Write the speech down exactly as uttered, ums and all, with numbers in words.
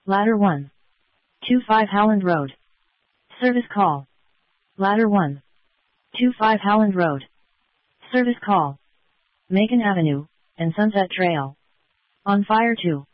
Ladder one. two five Howland Road. Service call. Ladder one. two five Howland Road. Service call. Macon Avenue, and Sunset Trail. On fire two.